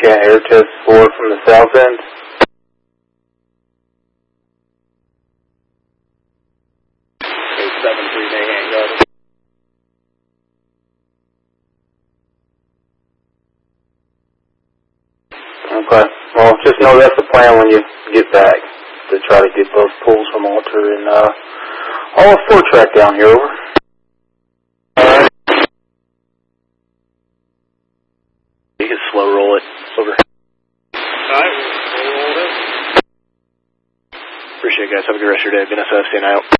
Can't air test 4 from the south end. Okay. Well, just know that's the plan when you get back, to try to get those pulls from Alter and all 4-track down here, over. Alright. You can slow roll it, over. Alright, we'll roll it. Appreciate it, guys. Have a good rest of your day. BNSF, staying out.